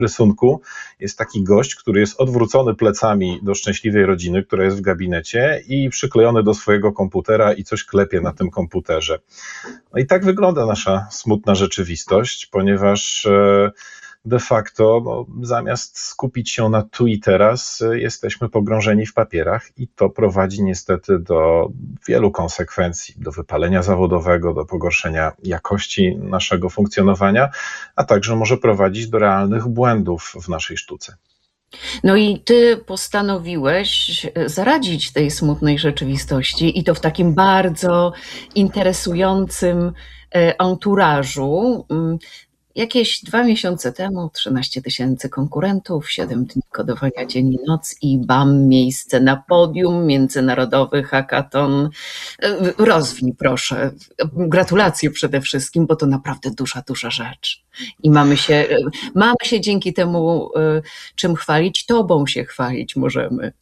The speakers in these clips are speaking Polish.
rysunku jest taki gość, który jest odwrócony plecami do szczęśliwej rodziny, która jest w gabinecie i przyklejony do swojego komputera i coś klepie na tym komputerze. No i tak wygląda nasza smutna rzeczywistość, ponieważ de facto zamiast skupić się na tu i teraz, jesteśmy pogrążeni w papierach i to prowadzi niestety do wielu konsekwencji, do wypalenia zawodowego, do pogorszenia jakości naszego funkcjonowania, a także może prowadzić do realnych błędów w naszej sztuce. No i ty postanowiłeś zaradzić tej smutnej rzeczywistości i to w takim bardzo interesującym anturażu. Jakieś 2 miesiące temu 13 000 konkurentów, 7 dni kodowania dzień i noc i bam, miejsce na podium, międzynarodowy hackathon. Rozwij proszę. Gratulacje przede wszystkim, bo to naprawdę duża rzecz. I mamy się dzięki temu czym chwalić, tobą się chwalić możemy.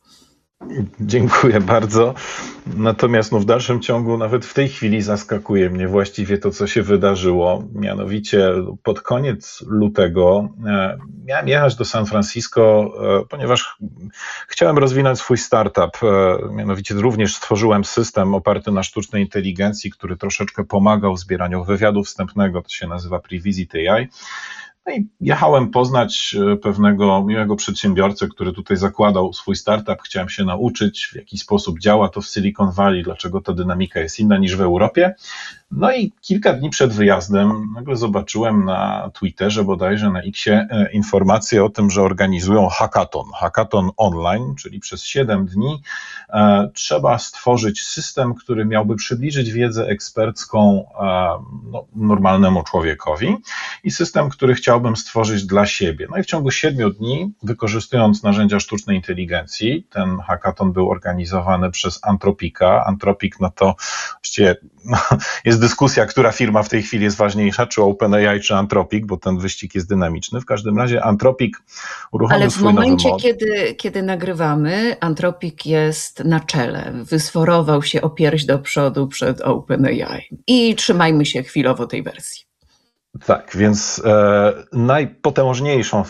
Dziękuję bardzo. Natomiast w dalszym ciągu, nawet w tej chwili zaskakuje mnie właściwie to, co się wydarzyło. Mianowicie pod koniec lutego miałem jechać do San Francisco, ponieważ chciałem rozwinąć swój startup. Mianowicie również stworzyłem system oparty na sztucznej inteligencji, który troszeczkę pomagał w zbieraniu wywiadu wstępnego. To się nazywa Previsit AI. No i jechałem poznać pewnego miłego przedsiębiorcę, który tutaj zakładał swój startup. Chciałem się nauczyć, w jaki sposób działa to w Silicon Valley, dlaczego ta dynamika jest inna niż w Europie. No i kilka dni przed wyjazdem nagle zobaczyłem na Twitterze, bodajże na Xie, informację o tym, że organizują hackathon online, czyli przez 7 dni trzeba stworzyć system, który miałby przybliżyć wiedzę ekspercką normalnemu człowiekowi i system, który chciałbym stworzyć dla siebie. No i w ciągu 7 dni, wykorzystując narzędzia sztucznej inteligencji, ten hackathon był organizowany przez Antropika. Anthropic, to właściwie jest dyskusja, która firma w tej chwili jest ważniejsza, czy OpenAI, czy Anthropic, bo ten wyścig jest dynamiczny. W każdym razie Anthropic uruchomił swój nowy model. Ale w momencie, kiedy nagrywamy, Anthropic jest na czele. Wysforował się o pierś do przodu przed OpenAI. I trzymajmy się chwilowo tej wersji. Tak, więc najpotężniejsza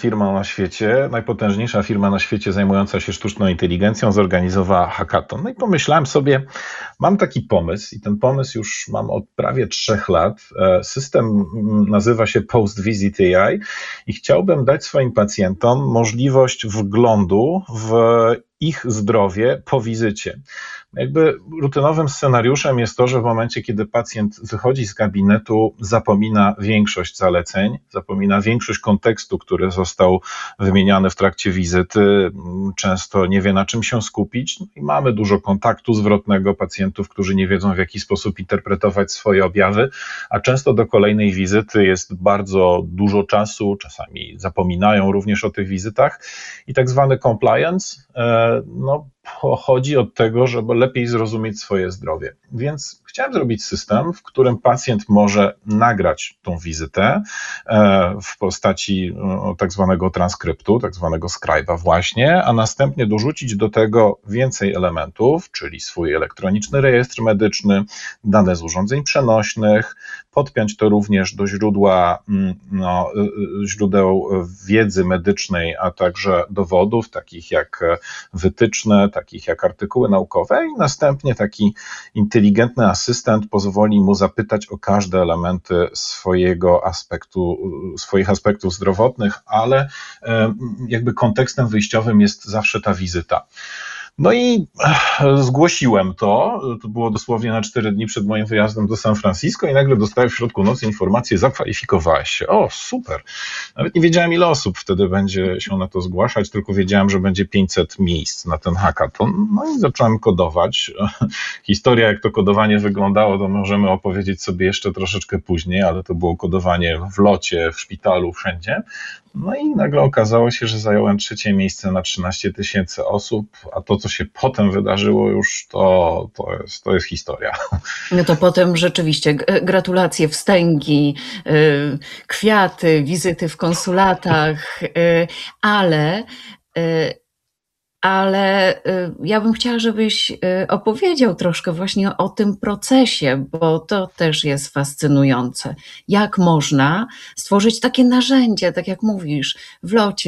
firma na świecie zajmująca się sztuczną inteligencją zorganizowała hackathon. No i pomyślałem sobie, mam taki pomysł i ten pomysł już mam od prawie 3 lat. System nazywa się Post Visit AI i chciałbym dać swoim pacjentom możliwość wglądu w ich zdrowie po wizycie. Jakby rutynowym scenariuszem jest to, że w momencie, kiedy pacjent wychodzi z gabinetu, zapomina większość zaleceń, zapomina większość kontekstu, który został wymieniany w trakcie wizyty, często nie wie, na czym się skupić i mamy dużo kontaktu zwrotnego pacjentów, którzy nie wiedzą, w jaki sposób interpretować swoje objawy, a często do kolejnej wizyty jest bardzo dużo czasu, czasami zapominają również o tych wizytach i tak zwany compliance pochodzi od tego, żeby lepiej zrozumieć swoje zdrowie. Więc chciałem zrobić system, w którym pacjent może nagrać tą wizytę w postaci tak zwanego transkryptu, tak zwanego scribe'a właśnie, a następnie dorzucić do tego więcej elementów, czyli swój elektroniczny rejestr medyczny, dane z urządzeń przenośnych, podpiąć to również do źródeł wiedzy medycznej, a także dowodów, takich jak wytyczne, takich jak artykuły naukowe i następnie taki inteligentny asystent pozwoli mu zapytać o każde elementy swoich aspektów zdrowotnych, ale jakby kontekstem wyjściowym jest zawsze ta wizyta. No i zgłosiłem to było dosłownie na 4 dni przed moim wyjazdem do San Francisco i nagle dostałem w środku nocy informację, zakwalifikowałeś się. O, super. Nawet nie wiedziałem, ile osób wtedy będzie się na to zgłaszać, tylko wiedziałem, że będzie 500 miejsc na ten hackathon. No i zacząłem kodować. Historia, jak to kodowanie wyglądało, to możemy opowiedzieć sobie jeszcze troszeczkę później, ale to było kodowanie w locie, w szpitalu, wszędzie. No i nagle okazało się, że zająłem 3. miejsce na 13 000 osób, a to, co się potem wydarzyło już, to jest historia. No to potem rzeczywiście gratulacje, wstęgi, kwiaty, wizyty w konsulatach, ale Ale ja bym chciała, żebyś opowiedział troszkę właśnie o tym procesie, bo to też jest fascynujące. Jak można stworzyć takie narzędzie, tak jak mówisz, w locie